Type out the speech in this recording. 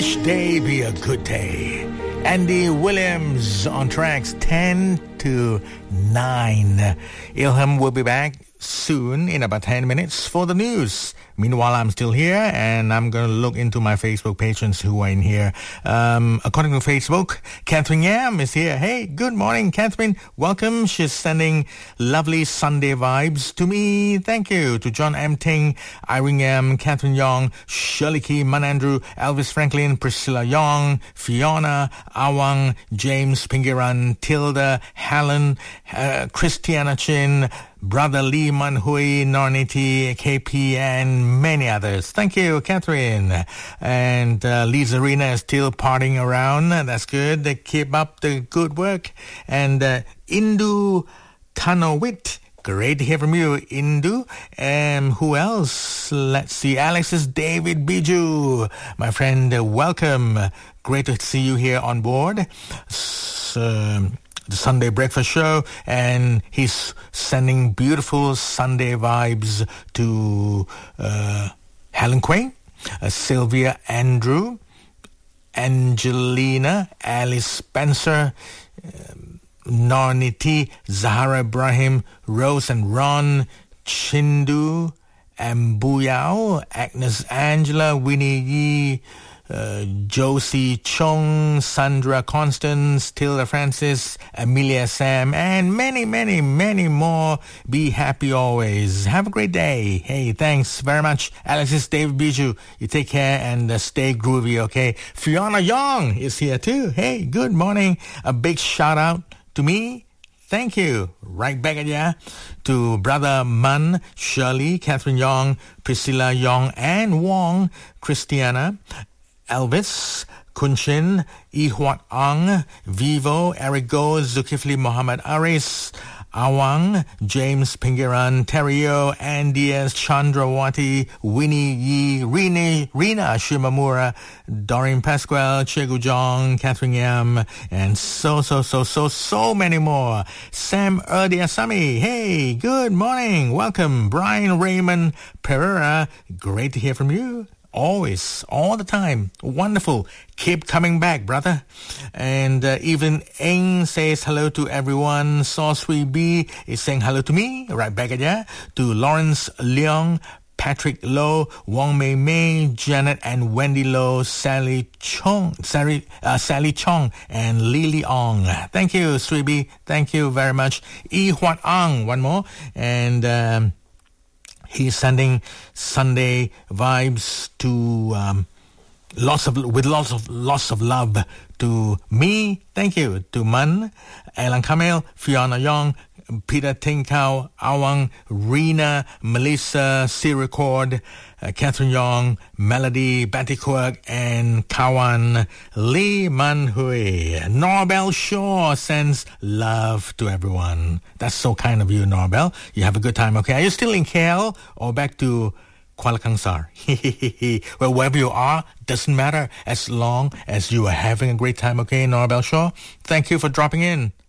Each day be a good day. Andy Williams on tracks 10 to 9. Ilham will be back soon in about 10 minutes for the news. Meanwhile, I'm still here and I'm going to look into my Facebook patrons who are in here. According to Facebook, Catherine Yam is here. Hey, good morning, Catherine. Welcome. She's sending lovely Sunday vibes to me. Thank you. To John M. Ting, Irene Yam, Catherine Yong, Shirley Key, Man Andrew, Elvis Franklin, Priscilla Yong, Fiona, Awang, James Pingiran, Tilda, Helen, Christiana Chin, Brother Lee Man Hui, Norniti, KP, and many others. Thank you, Catherine. And Lisa Rena is still partying around. That's good. They keep up the good work. And Indu Tanowit. Great to hear from you, Indu. And who else? Let's see. Alexis David Biju. My friend, welcome. Great to see you here on board. The Sunday Breakfast Show, and he's sending beautiful Sunday vibes to Helen Quinn, Sylvia Andrew, Angelina, Alice Spencer, Norniti, Zahara Ibrahim, Rose and Ron, Chindu, Ambuyao, Agnes Angela, Winnie Yee, Josie Chong, Sandra Constance, Tilda Francis, Amelia Sam, and many, many, many more. Be happy always. Have a great day. Hey, thanks very much, Alexis David Biju. You take care and stay groovy, okay? Fiona Young is here too. Hey, good morning. A big shout out to me. Thank you. Right back at ya. To Brother Mun, Shirley, Catherine Yong, Priscilla Yong, and Wong, Christiana, Elvis, Kunshin, Ihwat Ang, Vivo, Eric Go, Zulkifli Muhammad Aris, Awang, James Pingiran, Terrio, Andias, Chandrawati, Winnie Yee, Rina Shimamura, Doreen Pasquale, Chegu Jong, Catherine Yam, and so many more. Sam Erdiasami, hey, good morning. Welcome. Brian Raymond Pereira, great to hear from you. Always, all the time. Wonderful. Keep coming back, brother. And even Eng says hello to everyone. Sosui B is saying hello to me. Right back at ya. To Lawrence Leong, Patrick Low, Wong Mei Mei, Janet and Wendy Low, Sally Chong, and Lily Ong. Thank you, Sui B. Thank you very much. Yi Huat Ang, one more. And he's sending Sunday vibes to lots of love to me. Thank you to Man, Alan Kamel, Fiona Young, Peter Tinkau, Awang, Rena, Melissa, C-Record, Catherine Yong, Melody, Betty Quirk, and Kawan, Lee Man Hui. Norbel Shaw sends love to everyone. That's so kind of you, Norbel. You have a good time, okay? Are you still in KL or back to Kuala Kangsar? Well, wherever you are, doesn't matter as long as you are having a great time, okay, Norbel Shaw? Thank you for dropping in.